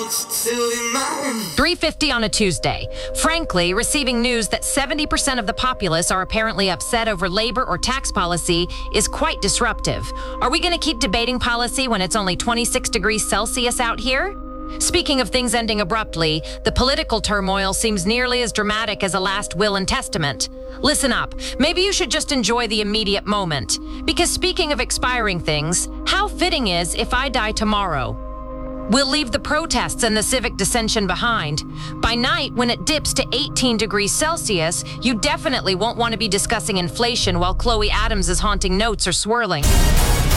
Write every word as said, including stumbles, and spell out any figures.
three fifty on a Tuesday. Frankly, receiving news that seventy percent of the populace are apparently upset over labor or tax policy is quite disruptive. Are we going to keep debating policy when it's only twenty-six degrees Celsius out here? Speaking of things ending abruptly, the political turmoil seems nearly as dramatic as a last will and testament. Listen up. Maybe you should just enjoy the immediate moment. Because speaking of expiring things, how fitting is if I die tomorrow? We'll leave the protests and the civic dissension behind. By night, when it dips to eighteen degrees Celsius, you definitely won't want to be discussing inflation while Chloe Adams' haunting notes are swirling.